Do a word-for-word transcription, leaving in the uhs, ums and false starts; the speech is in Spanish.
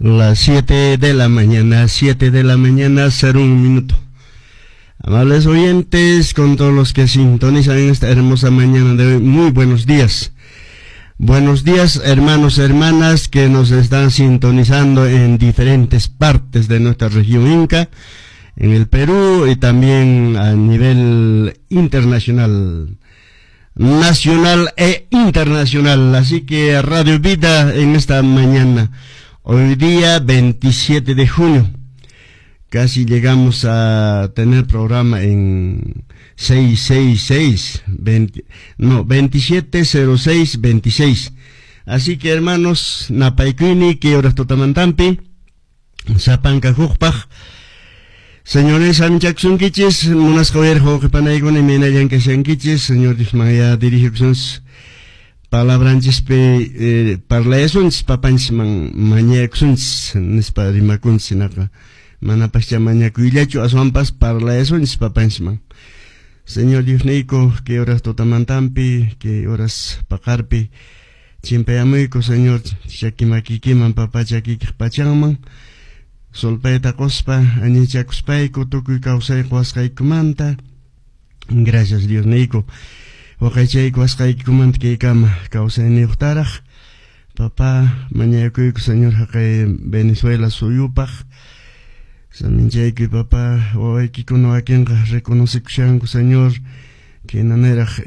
Las siete de la mañana, siete de la mañana, cero un minuto. Amables oyentes, con todos los que sintonizan en esta hermosa mañana de hoy, muy buenos días. Buenos días, hermanos, hermanas, que nos están sintonizando en diferentes partes de nuestra región Inca, en el Perú y también a nivel internacional, nacional e internacional. Así que Radio Vida en esta mañana, hoy día veintisiete de junio, casi llegamos a tener programa en seis seis seis, veinte, no, veintisiete cero seis veintiséis. Así que hermanos, Napayquini, que horas totamantampi, Zapanca Jukpaj, señores Anchaksunkichis, Munas Joyer Jokepanaigon y Menayan que sean kichis, señor Dismaya dirigiones, palabranchis pe, eh, parlaesuns, papanch man, mañaxuns, nisparimacuns, sinaka. Manapascha mañacuillachu asuampas parlaesuns, papanch man. Señor Diosneico, que horas totamantampi, que horas pacarpi, chimpeamuico, señor Chaquimaquiquiman, papachakik pachanman, solpeta cospa, anichacuspaico, tucuy causai cuascaikumanta. Gracias Diosneico. Wakachay cuascaikumanta que cama, causai neutaraj. Papá, mañacuico, señor Jacay Venezuela suyupaj. Saminjay que papá, o hay que cono a quien reconoce que señor, que nanera